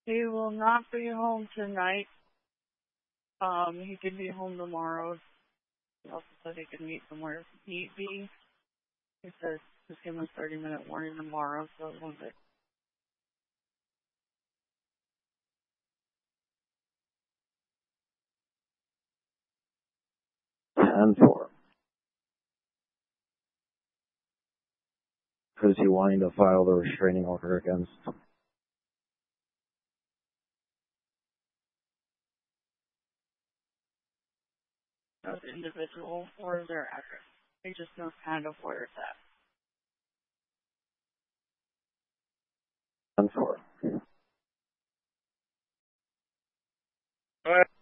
He will not be home tonight. He could be home tomorrow. He also said he could meet somewhere if need be. He says just give him a 30-minute warning tomorrow, so it won't be. 10-4. Who's he wanting to file the restraining order against? The individual or their address. He just knows kind of where it's at. 10-4. All right.